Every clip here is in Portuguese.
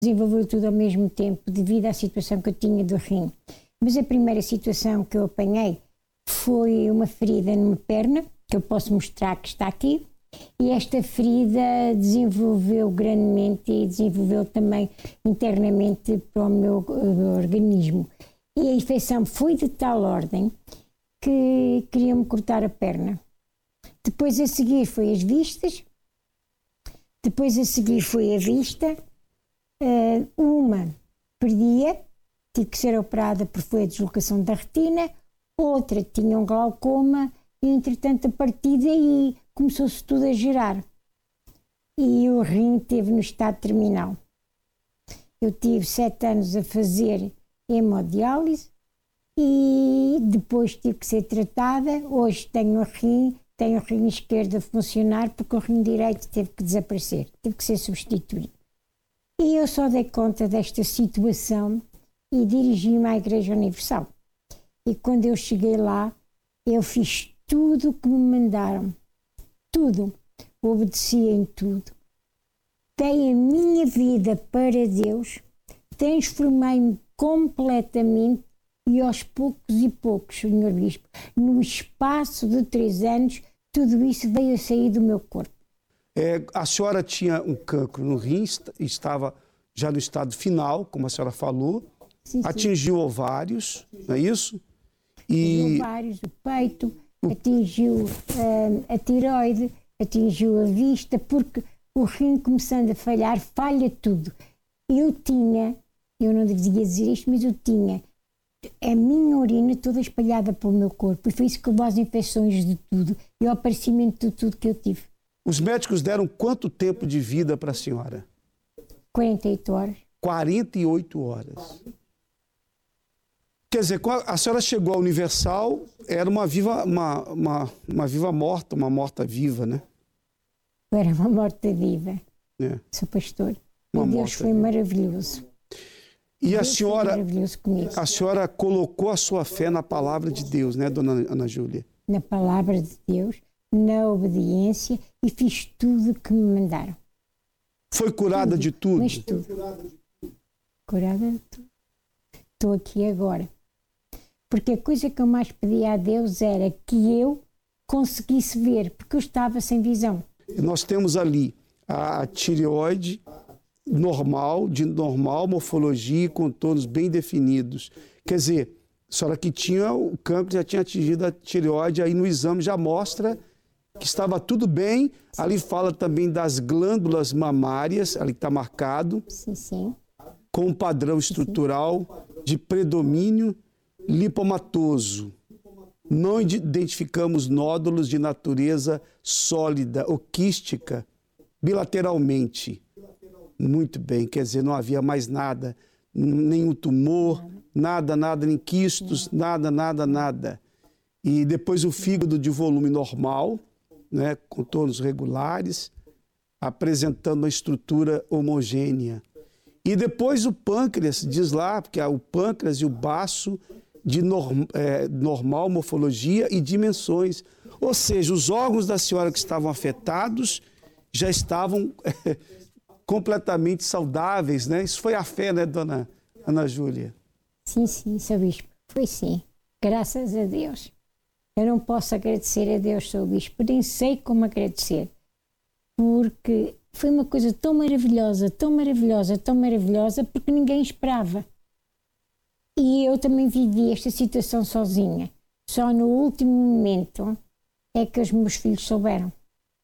desenvolveu tudo ao mesmo tempo devido à situação que eu tinha do rim. Mas a primeira situação que eu apanhei foi uma ferida numa perna, que eu posso mostrar que está aqui, e esta ferida desenvolveu grandemente e desenvolveu também internamente para o meu organismo. E a infecção foi de tal ordem que queriam-me cortar a perna. Depois a seguir foi as vistas, depois a seguir foi a vista, uma perdia, tive que ser operada porque foi a deslocação da retina, outra tinha um glaucoma e entretanto a partir daí começou-se tudo a gerar e o rim esteve no estado terminal. Eu tive 7 anos a fazer hemodiálise e depois tive que ser tratada. Hoje tenho o rim esquerdo a funcionar porque o rim direito teve que desaparecer, teve que ser substituído. E eu só dei conta desta situação e dirigi-me à Igreja Universal. E quando eu cheguei lá, eu fiz tudo o que me mandaram. Tudo. Obedeci em tudo. Dei a minha vida para Deus, transformei-me completamente e aos poucos e poucos, Sr. Bispo, no espaço de 3 anos, tudo isso veio a sair do meu corpo. A senhora tinha um cancro no rim, estava já no estado final, como a senhora falou, sim, atingiu ovários, não é isso? Os ovários, o peito, atingiu a tireoide, atingiu a vista, porque o rim começando a falhar, falha tudo. Eu não devia dizer isto, mas eu tinha a minha urina toda espalhada pelo meu corpo, e foi isso que levou às infecções de tudo e ao aparecimento de tudo que eu tive. Os médicos deram quanto tempo de vida para a senhora? 48 horas. 48 horas. Quer dizer, quando a senhora chegou à Universal, era uma viva morta, uma morta viva, né? Eu era uma morta viva. É. Sou pastor. E Deus foi maravilhoso. E a senhora colocou a sua fé na palavra de Deus, né, dona Ana Júlia? Na palavra de Deus, na obediência, e fiz tudo o que me mandaram. Foi curada de tudo? Mas tudo. Curada de tudo. Estou aqui agora. Porque a coisa que eu mais pedia a Deus era que eu conseguisse ver, porque eu estava sem visão. Nós temos ali a tireoide normal, de normal morfologia, contornos bem definidos. Quer dizer, a senhora que tinha o cancro já tinha atingido a tireoide, aí no exame já mostra que estava tudo bem. Ali fala também das glândulas mamárias, ali que está marcado, sim, sim, com um padrão estrutural de predomínio lipomatoso. Não identificamos nódulos de natureza sólida ou quística bilateralmente. Muito bem, quer dizer, não havia mais nada, nenhum tumor, nada, nem quistos, nada. E depois o fígado de volume normal, né, contornos regulares, apresentando uma estrutura homogênea. E depois o pâncreas, diz lá, porque o pâncreas e o baço de normal morfologia e dimensões. Ou seja, os órgãos da senhora que estavam afetados já estavam completamente saudáveis, né? Isso foi a fé, né, dona Ana Júlia? Sim, seu bispo. Foi sim. Graças a Deus. Eu não posso agradecer a Deus, seu bispo. Nem sei como agradecer. Porque foi uma coisa tão maravilhosa, porque ninguém esperava. E eu também vivi esta situação sozinha. Só no último momento é que os meus filhos souberam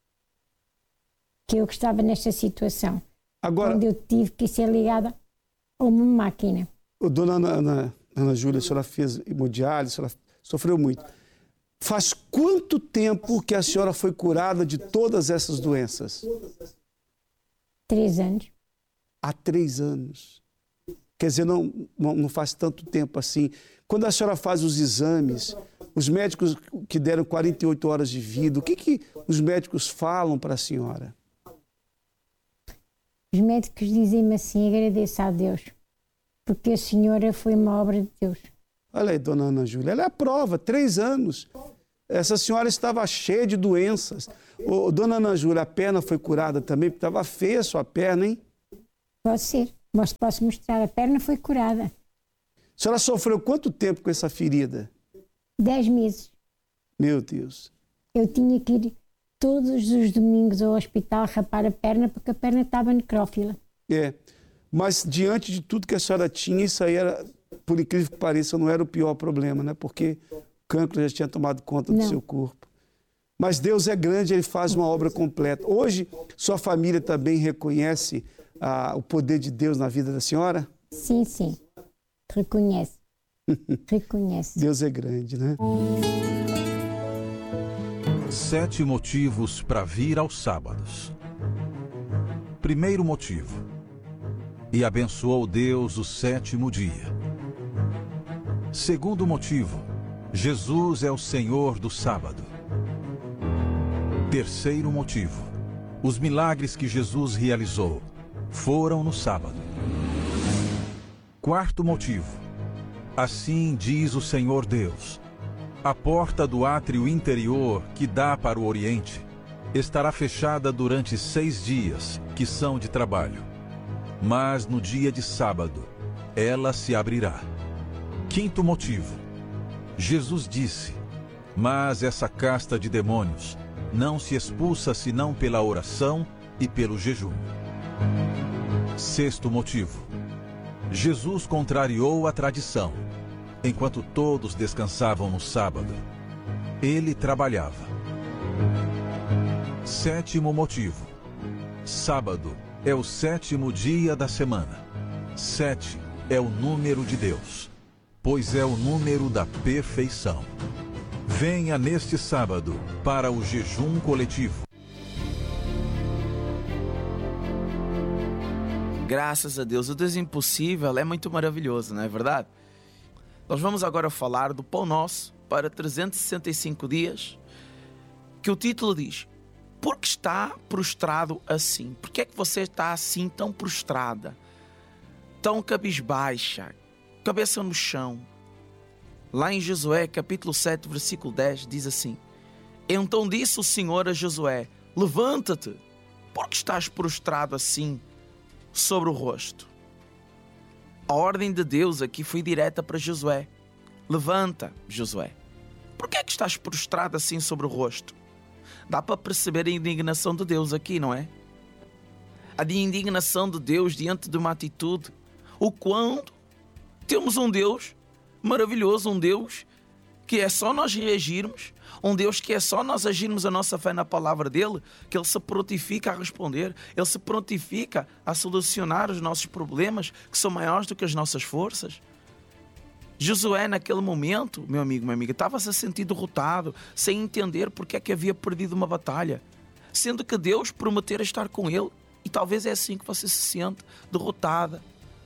que eu estava nesta situação. Agora, quando eu tive que ser ligada a uma máquina. Dona Ana Júlia, a senhora fez hemodiálise, a senhora sofreu muito. Faz quanto tempo que a senhora foi curada de todas essas doenças? 3 anos. Há 3 anos. Quer dizer, não faz tanto tempo assim. Quando a senhora faz os exames, os médicos que deram 48 horas de vida, o que os médicos falam para a senhora? Os médicos dizem-me assim: agradeça a Deus, porque a senhora foi uma obra de Deus. Olha aí, dona Ana Júlia, ela é a prova, 3 anos. Essa senhora estava cheia de doenças. Dona Ana Júlia, a perna foi curada também, porque estava feia a sua perna, hein? Pode ser. Mas posso mostrar, a perna foi curada. A senhora sofreu quanto tempo com essa ferida? 10 meses. Meu Deus. Eu tinha que ir todos os domingos ao hospital rapar a perna, porque a perna estava necrófila. Mas diante de tudo que a senhora tinha, isso aí era, por incrível que pareça, não era o pior problema, né? Porque o cancro já tinha tomado conta do seu corpo. Mas Deus é grande, Ele faz uma obra completa. Hoje, sua família também reconhece o poder de Deus na vida da senhora? Sim, sim. Reconhece. Reconhece. Deus é grande, né? 7 motivos para vir aos sábados. Primeiro motivo: e abençoou Deus o 7º dia. Segundo motivo: Jesus é o Senhor do sábado. Terceiro motivo: os milagres que Jesus realizou foram no sábado. Quarto motivo: assim diz o Senhor Deus: a porta do átrio interior que dá para o Oriente estará fechada durante 6 dias, que são de trabalho. Mas no dia de sábado, ela se abrirá. Quinto motivo: Jesus disse: mas essa casta de demônios não se expulsa senão pela oração e pelo jejum. Sexto motivo: Jesus contrariou a tradição. Enquanto todos descansavam no sábado, ele trabalhava. Sétimo motivo: sábado é o 7º dia da semana. 7 é o número de Deus, pois é o número da perfeição. Venha neste sábado para o jejum coletivo. Graças a Deus, o Deus impossível é muito maravilhoso, não é verdade? Nós vamos agora falar do Pão Nosso para 365 dias, que o título diz: por que está prostrado assim? Por que é que você está assim tão prostrada? Tão cabisbaixa, cabeça no chão? Lá em Josué, capítulo 7, versículo 10, diz assim: então disse o Senhor a Josué: levanta-te, por que estás prostrado assim sobre o rosto? A ordem de Deus aqui foi direta para Josué: levanta, Josué. Por que é que estás prostrado assim sobre o rosto? Dá para perceber a indignação de Deus aqui, não é? A indignação de Deus diante de uma atitude. O quanto temos um Deus maravilhoso, um Deus que é só nós reagirmos, um Deus que é só nós agirmos a nossa fé na palavra dele, que ele se prontifica a responder, ele se prontifica a solucionar os nossos problemas, que são maiores do que as nossas forças. Josué, naquele momento, meu amigo, minha amiga, estava-se a sentir derrotado, sem entender porque é que havia perdido uma batalha, sendo que Deus prometera estar com ele. E talvez é assim que você se sente: derrotada,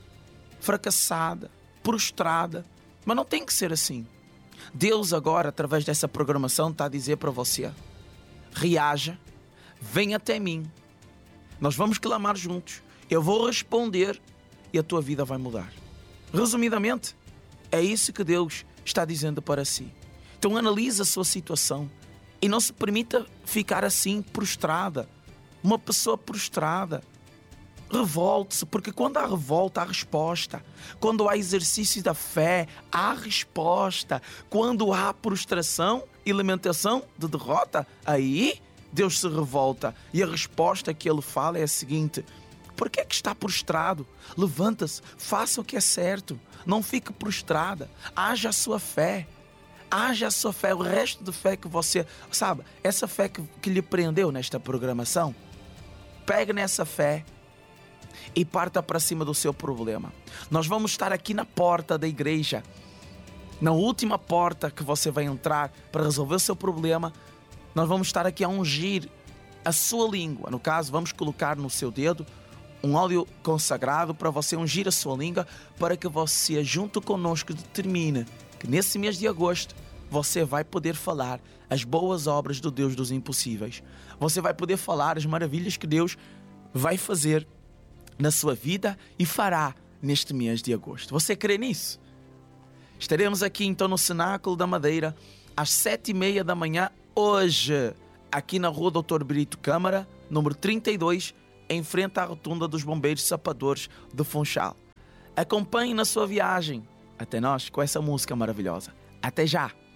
fracassada, prostrada. Mas não tem que ser assim. Deus agora, através dessa programação, está a dizer para você: reaja, vem até mim, nós vamos clamar juntos, eu vou responder e a tua vida vai mudar. Resumidamente, é isso que Deus está dizendo para si. Então analise a sua situação e não se permita ficar assim prostrada, uma pessoa prostrada. Revolte-se, porque quando há revolta, há resposta. Quando há exercício da fé, há resposta. Quando há prostração e lamentação de derrota, aí Deus se revolta. E a resposta que ele fala é a seguinte: por que é que está prostrado? Levanta-se, faça o que é certo. Não fique prostrada. Haja a sua fé. Haja a sua fé, o resto de fé que você... Sabe, essa fé que lhe prendeu nesta programação, pegue nessa fé e parta para cima do seu problema. Nós vamos estar aqui na porta da igreja, na última porta que você vai entrar para resolver o seu problema. Nós vamos estar aqui a ungir a sua língua. No caso, vamos colocar no seu dedo um óleo consagrado para você ungir a sua língua, para que você, junto conosco, determine que nesse mês de agosto você vai poder falar as boas obras do Deus dos impossíveis. Você vai poder falar as maravilhas que Deus vai fazer na sua vida e fará neste mês de agosto. Você crê nisso? Estaremos aqui então no Cenáculo da Madeira às 7h30 da manhã hoje, aqui na rua Dr. Brito Câmara, número 32, em frente à rotunda dos bombeiros sapadores de Funchal. Acompanhe na sua viagem até nós com essa música maravilhosa. Até já!